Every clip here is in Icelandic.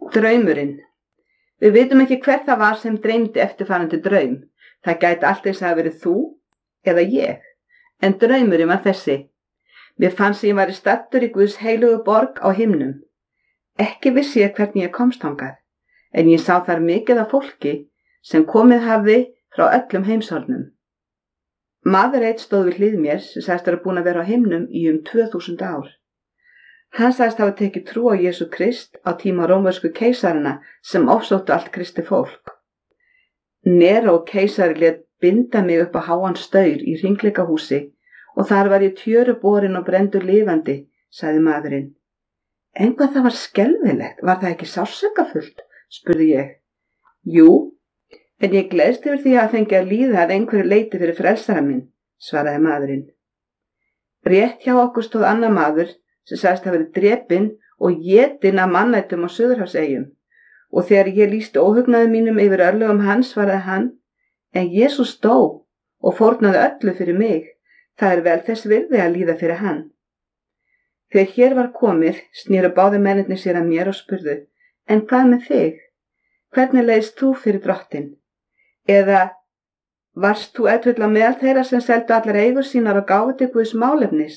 Draumurinn. Við vitum ekki hver það var sem dreymdi eftirfarandi draum. Það gæti allt eins að hafa verið þú eða ég. En draumurinn var þessi. Mér fannst sem ég væri staddur í Guðs heilugu borg á himnum. Ekki vissi ég hvernig ég komst þangað, en ég sá þar mikið af fólki sem komið hafði frá öllum heimshornum. Maður einn stóð við hlið mér sem sagðist vera búinn að vera á himnum í 2000 ár. Hann sagðist hafa tekið trú á Jesú Krist á tíma rómversku keisarana sem ofsóttu allt kristi fólk. Neró keisari lét binda mig upp á háan staur í hringleikahúsi og þar var ég tjöru borin og brenndur lifandi, sagði maðurinn. En hvað það var skelfilegt, var það ekki sársaukafullt, spurði ég. Jú, en ég gleðst yfir því að fengi að líða að einhverju leyti fyrir frelsara minn, svaraði maðurinn. Rétt hjá okkur stóð annar maður sem sagðist hafa verið drepinn og étinn af mannættum á Suðurhafseyjum, og þegar ég lýsti óhugnaði mínum yfir örlögum hans svaraði hann, en Jesús dó og fórnaði öllu fyrir mig, það er vel þess virði að líða fyrir hann. Þegar hér var komið, snéru báðir mennirnir sér að mér og spurðu, en hvað með þig? Hvernig leiðist þú fyrir drottinn? Eða varst þú ef til á meðal þeirra sem seldu allar eigur sínar og gáfu til Guðs málefnis?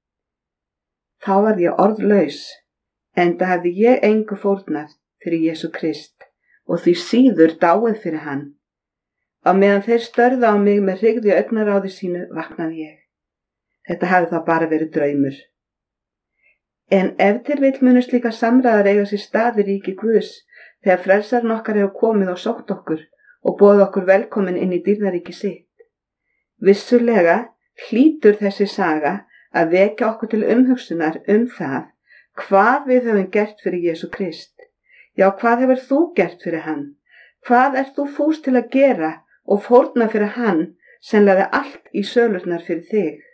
Þá var ég orðlaus, enda hafði ég engu fórnað fyrir Jesú Krist og því síður dáið fyrir hann. Á meðan þeir störðu á mig með hrygð í augnaráði sínu vaknaði ég. Þetta hafði þá bara verið draumur. En ef til vill munu slíka samræðar eiga sér stað í ríki Guðs þegar frelsarinn okkar hefur komið og sótt okkur og boðið okkur velkomin inn í dýrðaríki sitt. Vissulega hlýtur þessi saga að vekja okkur til umhugsunar það hvað við höfum gert fyrir Jesú Krist. Já, hvað hefur þú gert fyrir hann? Hvað ert þú fús til að gera og fórna fyrir hann sem lagði allt í sölurnar fyrir þig?